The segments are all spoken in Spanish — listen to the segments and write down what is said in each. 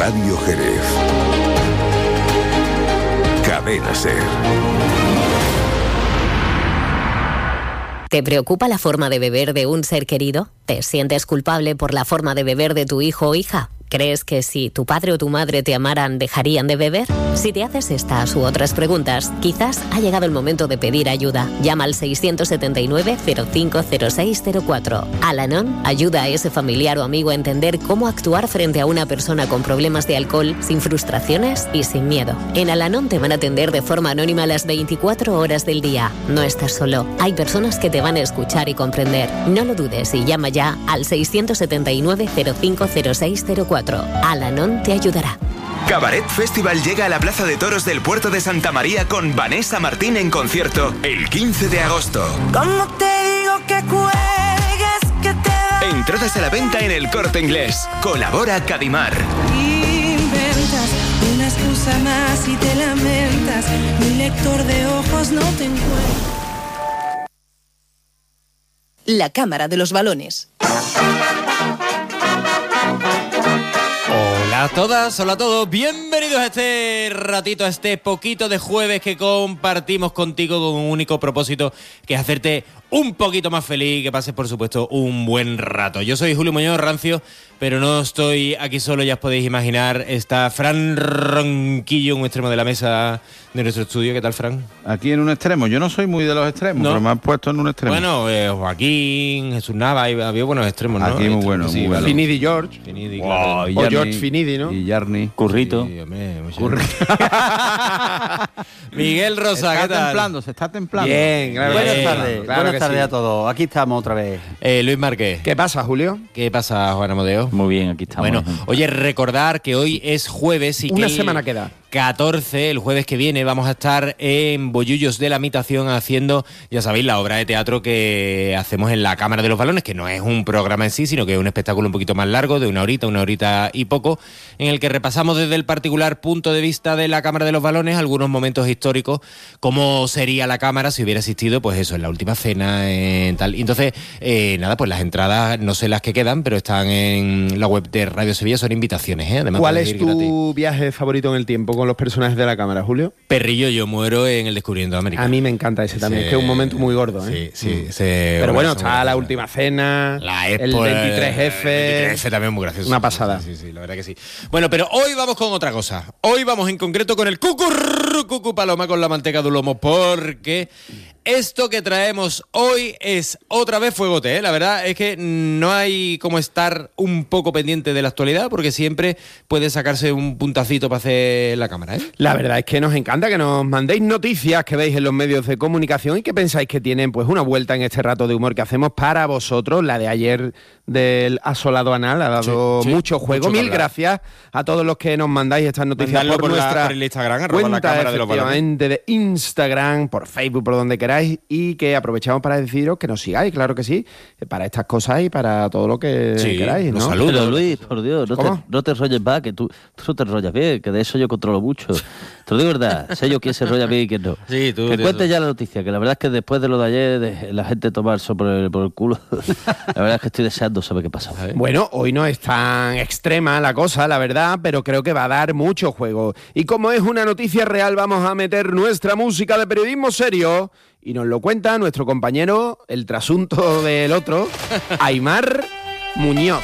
Radio Jerez. Cadena SER. ¿Te preocupa la forma de beber de un ser querido? ¿Te sientes culpable por la forma de beber de tu hijo o hija? ¿Crees que si tu padre o tu madre te amaran, dejarían de beber? Si te haces estas u otras preguntas, quizás ha llegado el momento de pedir ayuda. Llama al 679-050604. Al-Anon ayuda a ese familiar o amigo a entender cómo actuar frente a una persona con problemas de alcohol, sin frustraciones y sin miedo. En Al-Anon te van a atender de forma anónima las 24 horas del día. No estás solo. Hay personas que te van a escuchar y comprender. No lo dudes y llama ya al 679-050604. Al-Anon te ayudará. Cabaret Festival llega a la Plaza de Toros del Puerto de Santa María con Vanessa Martín en concierto el 15 de agosto. ¿Cómo te digo que cuelgues, que te da? Entradas a la venta en El Corte Inglés. Colabora Cadimar. Inventas una excusa más y te lamentas. Mi lector de ojos no te encuentra. La Cámara de los Balones. Hola a todas, hola a todos, bienvenidos a este ratito, a este poquito de jueves que compartimos contigo con un único propósito, que es hacerte un poquito más feliz, que pases por supuesto un buen rato. Yo soy Julio Muñoz Rancio, pero no estoy aquí solo, ya os podéis imaginar, está Fran Ronquillo en un extremo de la mesa de nuestro estudio. ¿Qué tal, Fran? Aquí en un extremo, yo no soy muy de los extremos, ¿no? Pero me han puesto en un extremo. Bueno, Joaquín, Jesús Nava, había buenos extremos, ¿no? Aquí muy bueno, sí, muy bueno. Finidi George. Finidi, Wow, claro. y O Yarni, George Finidi, ¿no? Y Yarni. Currito. Sí, hombre, Miguel Rosa, ¿qué tal? Se está templando. Bien, claro. Buenas que sí. tardes, Claro buenas que tardes sí. a todos. Aquí estamos otra vez. Luis Márquez. ¿Qué pasa, Julio? ¿Qué pasa, Juan Amadeo? Muy bien, aquí estamos. Bueno, oye, recordar que hoy es jueves y que Una semana queda. 14, el jueves que viene, vamos a estar en Bollullos de la Mitación haciendo, ya sabéis, la obra de teatro que hacemos en la Cámara de los Balones, que no es un programa en sí, sino que es un espectáculo un poquito más largo, de una horita y poco, en el que repasamos desde el particular punto de vista de la Cámara de los Balones algunos momentos históricos, cómo sería la Cámara si hubiera existido, pues eso, en la Última Cena, en tal. Y entonces, nada, pues las entradas, no sé las que quedan, pero están en la web de Radio Sevilla, son invitaciones, ¿eh? Además, ¿Cuál puedes es ir gratis. tu viaje favorito en el tiempo con los personajes de la cámara, Julio? Perrillo, yo muero en el Descubriendo América. A mí me encanta ese también, es que es un momento muy gordo, ¿eh? Sí. Pero bueno, está la Última Cena, la el Expo, 23F. El 23F también muy gracioso. Una pasada. Sí, la verdad que sí. Bueno, pero hoy vamos con otra cosa. Hoy vamos en concreto con el cucu paloma con la manteca de lomo, porque esto que traemos hoy es otra vez fuegote, ¿eh? La verdad es que no hay como estar un poco pendiente de la actualidad, porque siempre puede sacarse un puntacito para hacer la cámara, ¿eh? La verdad es que nos encanta que nos mandéis noticias que veis en los medios de comunicación y que pensáis que tienen pues una vuelta en este rato de humor que hacemos para vosotros. La de ayer del asolado anal ha dado mucho juego. Mil gracias a todos los que nos mandáis estas noticias por nuestra el Instagram, cuenta, la cámara de los balones. efectivamente, de Instagram, por Facebook, por donde queráis, y que aprovechamos para deciros que nos sigáis, claro que sí, para estas cosas y para todo lo que queráis, ¿no? Saludos. Pero Luis, por Dios, no te enrolles más, que tú no te enrollas bien, que de eso yo controlo mucho. Te lo digo verdad, sé yo quién se enrolla bien y quién no. Sí, tú. Que cuentes ya la noticia, que la verdad es que después de lo de ayer, de la gente tomar eso por el culo, la verdad es que estoy deseando saber qué pasa. Bueno, hoy no es tan extrema la cosa, la verdad, pero creo que va a dar mucho juego. Y como es una noticia real, vamos a meter nuestra música de periodismo serio y nos lo cuenta nuestro compañero, el trasunto del otro, Aimar Muñoz.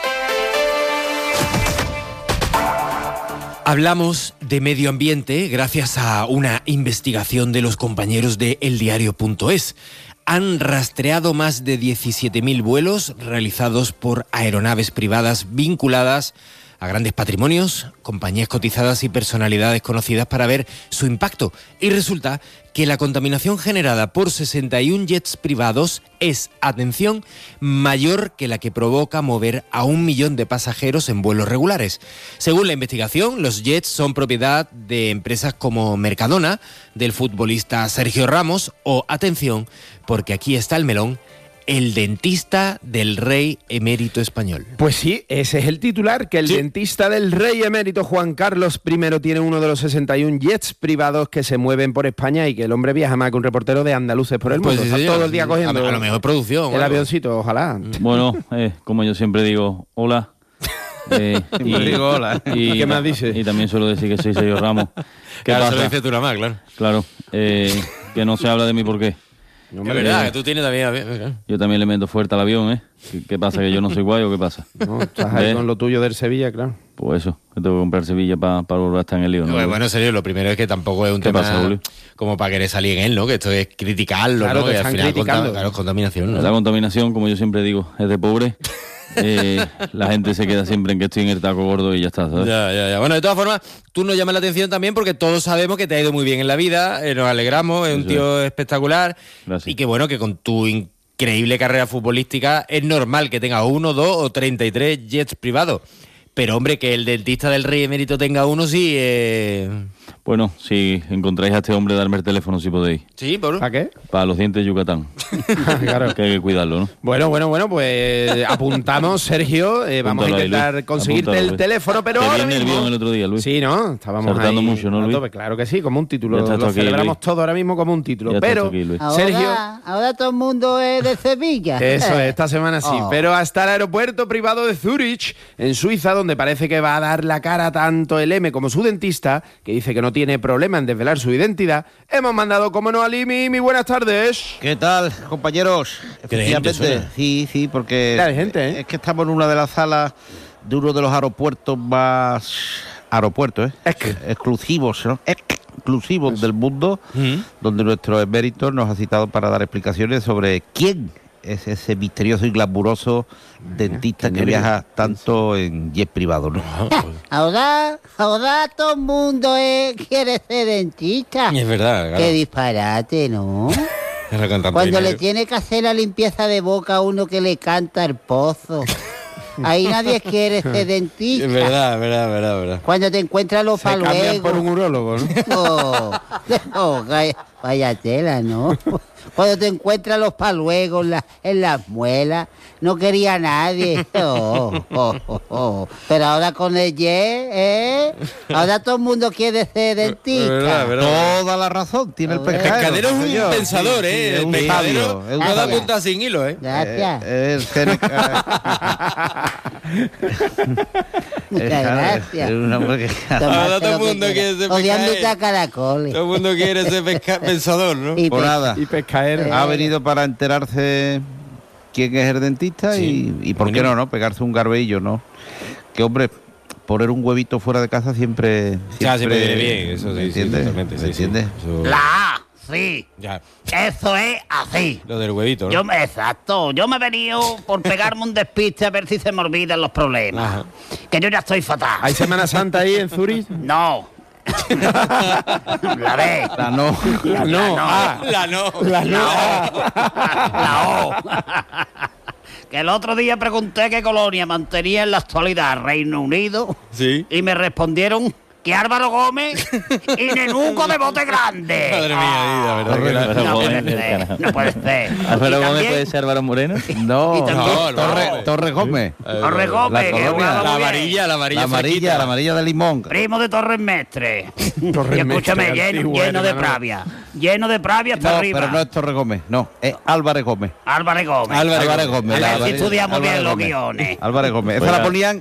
Hablamos de medio ambiente gracias a una investigación de los compañeros de eldiario.es. Han rastreado más de 17.000 vuelos realizados por aeronaves privadas vinculadas a grandes patrimonios, compañías cotizadas y personalidades conocidas para ver su impacto. Y resulta que la contaminación generada por 61 jets privados es, atención, mayor que la que provoca mover a 1 millón de pasajeros en vuelos regulares. Según la investigación, los jets son propiedad de empresas como Mercadona, del futbolista Sergio Ramos o, atención, porque aquí está el melón, el dentista del rey emérito español. Pues sí, ese es el titular, que el dentista del rey emérito Juan Carlos I tiene uno de los 61 jets privados que se mueven por España y que el hombre viaja más que un reportero de andaluces por el mundo. Sí, Está todo el día cogiendo a lo mejor producción. el avioncito, ojalá. Bueno, como yo siempre digo, hola. Siempre digo hola. ¿Y qué más dice? Y también suelo decir que soy Sergio Ramos. ¿Qué Claro, pasa? se lo dice tú nada más, claro. Claro, que no se habla de mí por qué. Es verdad, que tú tienes también... Yo también le meto fuerte al avión, ¿eh? ¿Qué pasa? ¿Que yo no soy guay o qué pasa? No, estás ahí ¿Ves? con lo tuyo del Sevilla, claro. Pues eso, que tengo que comprar Sevilla para volver a estar en el lío, ¿no? Bueno, en serio, lo primero es que tampoco es un ¿Qué tema pasa, Julio? como para querer salir en él, ¿no? Que esto es criticarlo, Claro, ¿no? te Que al están final criticando. claro, es contaminación, ¿no? La contaminación, como yo siempre digo, es de pobre. La gente se queda siempre en que estoy en el taco gordo y ya está, ¿sabes? Ya. Bueno, de todas formas, tú nos llamas la atención también porque todos sabemos que te ha ido muy bien en la vida, nos alegramos, es un Eso tío espectacular. Gracias. Y que bueno, que con tu increíble carrera futbolística es normal que tengas 1, 2 o 33 jets privados. Pero hombre, que el dentista del Rey Emérito tenga uno, sí... Bueno, si encontráis a este hombre, darme el teléfono si podéis. Sí, por... ¿Para qué? Para los dientes de Yucatán. Claro. Que hay que cuidarlo, ¿no? Bueno, pues apuntamos, Sergio. Vamos a Apúntalo ahí, intentar Luis. conseguirte Apúntalo, el Luis. teléfono, pero Te vi ahora en el mismo... guión el otro día, Luis. Sí, ¿no? Estábamos Saltando ahí mucho, ¿no, a Luis? tope. Claro que sí, como un título. Ya estás Lo aquí, celebramos Luis. todo ahora mismo como un título. Ya estás Pero, aquí, Luis. Sergio... Ahora todo el mundo es de Sevilla. Eso es, esta semana sí. Oh. Pero hasta el aeropuerto privado de Zurich, en Suiza, donde parece que va a dar la cara tanto el M como su dentista, que dice que no tiene problema en desvelar su identidad, hemos mandado, como no, a Limi. Mi buenas tardes. ¿Qué tal, compañeros? Qué de gente Efectivamente, sí, porque Ya de gente, ¿eh? es que estamos en una de las salas de uno de los aeropuertos más... Aeropuertos, exclusivos, ¿no? Exclusivos del mundo, donde nuestro emérito nos ha citado para dar explicaciones sobre quién es ese misterioso y glamuroso dentista que viaja tanto en jet privado, ¿no? Ahora todo el mundo quiere ser dentista. Es verdad, claro. Qué disparate, ¿no? Con tanto Cuando dinero. le tiene que hacer la limpieza de boca a uno que le canta el pozo. Ahí nadie quiere ser dentista. Es verdad. Cuando te encuentras los Se cambian paluegos. por un urólogo, ¿no? Vaya tela, ¿no? Cuando te encuentras los paluegos en las muelas, no quería nadie. Pero ahora con el jet, ahora todo el mundo quiere ser dentista. Toda la razón, tiene el pescadero. Pescadero es un señor. pensador, Sí, ¿eh? es El un pescadero sabio, es un no da sabio. punta sin hilo, ¿eh? Gracias. El Seneca. Muchas gracias. Es un hombre que... Ahora todo el mundo quiere ser Odiándote a pescadero. caracoles. Todo el mundo quiere ser pensador, ¿no? Y Por nada. Y pescaero. Ha venido para enterarse quién es el dentista Sí. y por qué no, pegarse un garbeillo, ¿no? Que hombre, poner un huevito fuera de casa siempre Siempre viene bien, eso ¿me sí, entiendes? totalmente. ¿Me sí, sí. entiendes? Eso- La A, sí. Ya, Eso es así. lo del huevito, ¿no? Exacto, yo me he venido por pegarme un despiste a ver si se me olvidan los problemas. Ajá. Que yo ya estoy fatal. ¿Hay Semana Santa ahí en Zurich? No. La B. La no. La no. La O. Que el otro día pregunté qué colonia mantenía en la actualidad Reino Unido Sí. y me respondieron que Álvaro Gómez y Nenuco de Bote Grande. Madre mía, vida, ¿verdad? que la- No puede Gómez, ser, carajo. no puede ser. ¿Álvaro Y Gómez también puede ser Álvaro Moreno? No, Y también- Torre Gómez. Torres Gómez, La que colonia. jugaba La muy bien. amarilla, La amarilla de limón. Primo de Torres Mestre. Torres Y escúchame, Mestre, lleno, antiguo, lleno de hermano. pravia. Lleno de pravia hasta No, arriba. pero no es Torre Gómez, no, es Álvarez Gómez. Álvarez Gómez. Álvarez Gómez. A ver si Álvarez- estudiamos bien Álvarez los Gómez. guiones. Álvarez Gómez. Esa Oiga. la ponían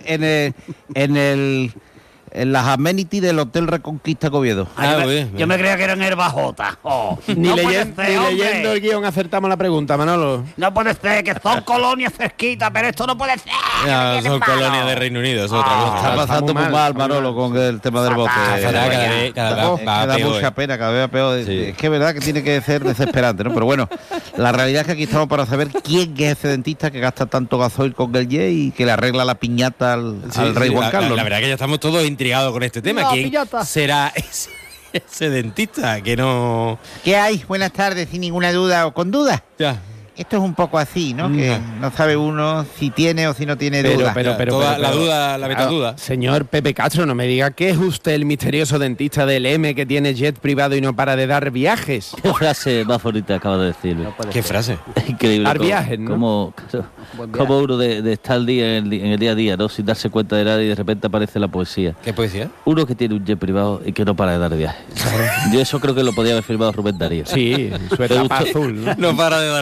en las amenities del Hotel Reconquista Coviedo. Ah, muy bien. Yo me creía que eran herbajotas. Oh, Ni, no puede leyendo, ser, ni hombre. leyendo el guión acertamos la pregunta, Manolo. No puede ser, que son colonias cerquitas, pero esto no puede ser. Ya, ¿Qué son malo? colonias de Reino Unido, eso es otra cosa. Está pasando muy muy mal, mal, Manolo, con el tema del bote. Fatal, Cada vez Me da peor, mucha ¿eh? pena, cada vez va peor. Sí. Es que es verdad que tiene que ser desesperante, ¿no? Pero bueno, la realidad es que aquí estamos para saber quién es ese dentista que gasta tanto gasoil con el jet y que le arregla la piñata al Sí, rey sí, Juan Carlos. La verdad que ya estamos todos intrigados con este tema. No, ¿Quién pillota. será ese dentista que no...? ¿Qué hay? Buenas tardes, sin ninguna duda o con duda. Ya. Esto es un poco así, ¿no? Que no sabe uno si tiene o si no tiene duda. La duda, la metaduda. Señor Pepe Castro, no me diga que es usted el misterioso dentista del M que tiene jet privado y no para de dar viajes. ¿Qué frase más bonita acaba de decir? ¿Qué frase? Increíble. Dar cómo- viajes, ¿no? Como uno de estar al día en el día a día, ¿no? Sin darse cuenta de nada y de repente aparece la poesía. ¿Qué poesía? Uno que tiene un jet privado y que no para de dar viajes. Yo eso creo que lo podía haber firmado Rubén Darío. Sí, su etapa azul, ¿no? No para de dar viajes.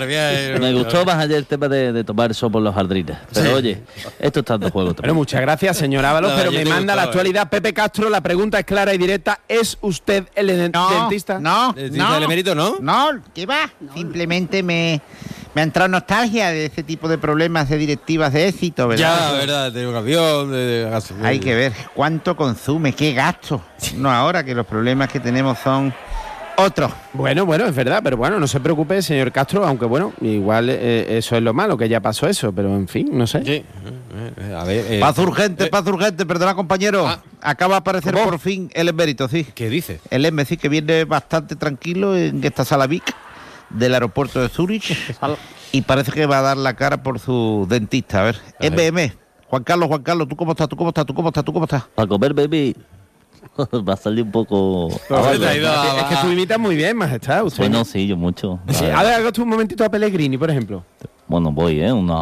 Me gustó más ayer el tema de tomar sol por los jardines. Pero oye, esto está de juego también. Bueno, muchas gracias, señor Ábalos, pero me manda la actualidad Pepe Castro. La pregunta es clara y directa. ¿Es usted el dentista? ¿Dentista del emérito, no? No, ¿qué va? Simplemente me ha entrado nostalgia de ese tipo de problemas de directivas de éxito, ¿verdad? Ya, ¿verdad? De un avión, Hay que ver cuánto consume, qué gasto. No ahora que los problemas que tenemos son otros. Bueno, es verdad, pero bueno, no se preocupe, señor Castro, aunque bueno, igual eso es lo malo, que ya pasó eso, pero en fin, no sé. Sí. A ver, Paz urgente, perdona, compañero. Acaba de aparecer por fin el emérito, sí. ¿Qué dice? El M, sí, que viene bastante tranquilo en esta sala Vic del aeropuerto de Zurich y parece que va a dar la cara por su dentista. A ver, MM, Juan Carlos, ¿tú cómo estás? Para comer, baby, va a salir un poco... Es que tú imitas muy bien, majestad. Usted, bueno, sí, yo mucho. Sí, a ver, haga tú un momentito a Pellegrini, por ejemplo. Bueno, voy,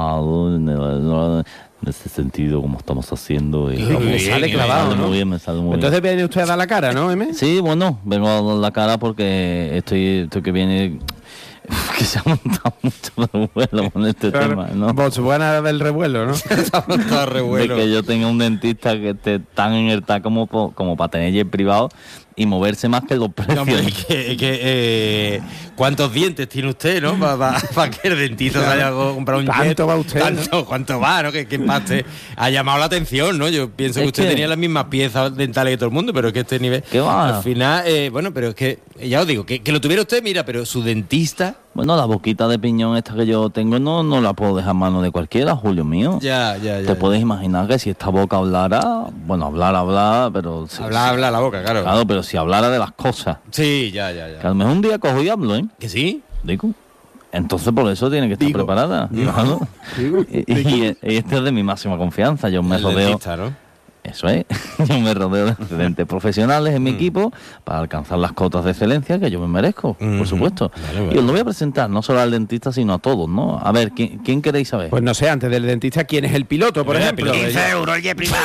en ese sentido, como estamos haciendo. Como sale clavado, ¿no? Muy bien, me sale muy bien. Entonces viene usted a dar la cara, ¿no, M? Sí, bueno, vengo a dar la cara porque estoy que viene... que se ha montado mucho revuelo con este tema, ¿no? Pues van a ver el revuelo, ¿no? Se ha montado revuelo. De que yo tenga un dentista que esté tan en el TAC como para tener jet privado y moverse más que los precios. No, hombre, ¿cuántos dientes tiene usted, no? Para que el dentista se haya comprado un jet. ¿Cuánto va usted? ¿Cuánto va, no? Que empaste ha llamado la atención, ¿no? Yo pienso que usted tenía las mismas piezas dentales que todo el mundo, pero es que este nivel... ¿Qué va? Al final, bueno, pero es que, ya os digo, que lo tuviera usted, mira, pero su dentista... Bueno, la boquita de piñón esta que yo tengo no la puedo dejar a mano de cualquiera, Julio mío. Ya. Te puedes imaginar que si esta boca hablara, bueno, hablar, pero... Habla la boca, claro. Claro, pero si hablara de las cosas. Sí, ya. Que a lo mejor un día cojo y hablo, ¿eh? ¿Que sí? Digo. Entonces por eso tiene que estar preparada. Claro. Y este es de mi máxima confianza. Yo me rodeo... Dentista, ¿no? Eso es. Yo me rodeo de excelentes profesionales en mi equipo para alcanzar las cotas de excelencia que yo me merezco, por supuesto. Vale. Y os lo voy a presentar no solo al dentista, sino a todos, ¿no? A ver, ¿quién queréis saber? Pues no sé, antes del dentista, ¿quién es el piloto, por ejemplo? 15 euros el jet privado.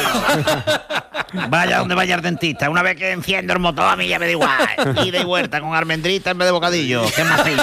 Vaya donde vaya el dentista. Una vez que enciendo el motor, a mí ya me da igual. Ida y vuelta con almendrita en vez de bocadillo, que es más fino.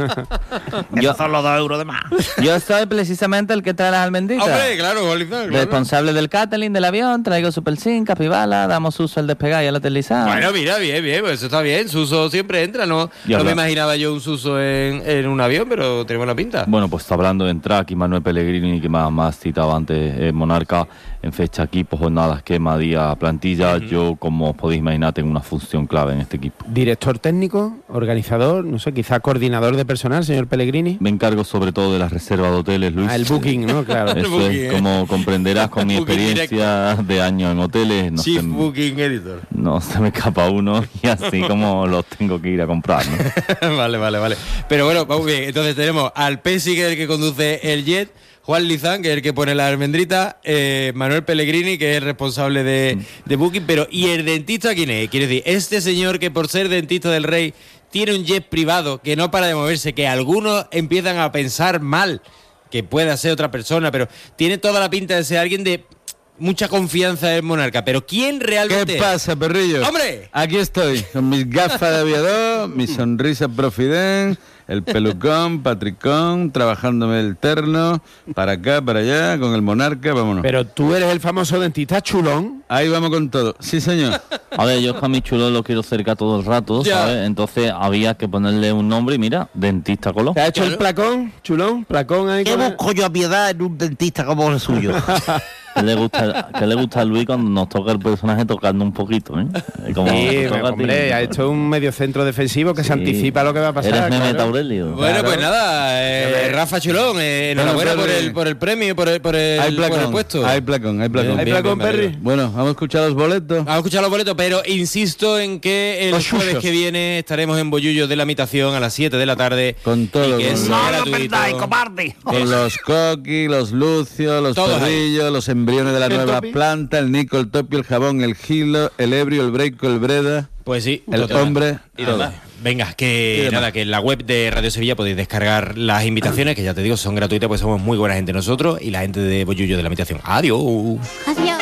Esos son los 2 euros de más. Yo soy precisamente el que trae las almendritas. Hombre, claro. Responsable del catering del avión, traigo Super Zinc, Capibala, damos uso al despegar y al aterrizar. Bueno, mira, bien, pues eso está bien. Suso siempre entra, ¿no? No me imaginaba yo un Suso en un avión, pero tenemos la pinta. Bueno, pues hablando de entrar, aquí Manuel Pellegrini, que más citaba antes, Monarca, en fecha equipo, jornada, esquema, día, plantilla. Yo, como os podéis imaginar, tengo una función clave en este equipo. Director técnico, organizador, no sé, quizá coordinador de personal, señor Pellegrini. Me encargo sobre todo de la reserva de hoteles, Luis. El booking, ¿no? Claro. Eso es, como comprenderás con mi experiencia de años en hoteles. Chief Booking Editor. No se me escapa uno y así como los tengo que ir a comprar, ¿no? Vale. Pero bueno, vamos bien. Entonces tenemos al Pesi, que es el que conduce el jet, Juan Lizán, que es el que pone la almendrita, Manuel Pellegrini, que es el responsable de Booking, pero ¿y el dentista quién es? Quiere decir, este señor que por ser dentista del rey tiene un jet privado que no para de moverse, que algunos empiezan a pensar mal, que pueda ser otra persona, pero tiene toda la pinta de ser alguien de mucha confianza en Monarca, pero ¿quién realmente ¿Qué pasa, perrillo? ¡Hombre! Aquí estoy, con mis gafas de aviador, mi sonrisa profident, el pelucón, patricón, trabajándome el terno, para acá, para allá, con el Monarca, vámonos. Pero tú eres el famoso dentista chulón. Ahí vamos con todo, sí señor. A ver, yo a mi chulo lo quiero cerca todo el rato, ¿sabes? Entonces había que ponerle un nombre y mira, dentista Colón. ¿Te ha hecho el placón, chulón? ¿Placón ahí? ¿Qué busco yo a piedad en un dentista como el suyo? ¿Qué le gusta a Luis cuando nos toca el personaje tocando un poquito, ¿eh? Como sí, hombre, ha hecho un medio centro defensivo que se anticipa lo que va a pasar. Eres Mehmet Aurelio. Bueno, pues nada, Rafa Chulón, enhorabuena por el premio, por el puesto. Hay placón, Perry. Bueno, vamos a escuchar los boletos. Pero insisto en que el jueves que viene estaremos en Bollullo de la Imitación a las 7 de la tarde. Con todo. No lo perdáis, cobarde. Con los Coqui, los Lucio, los Perrillos, los embriones de la nueva planta, el Nico, el Topi, el Jabón, el Gilo, el Ebrio, el Breico, el Breda. Pues sí. El hombre. Y todo. Venga, que nada, que en la web de Radio Sevilla podéis descargar las invitaciones, que ya te digo, son gratuitas, pues somos muy buena gente nosotros y la gente de Bollullo de la Imitación. Adiós.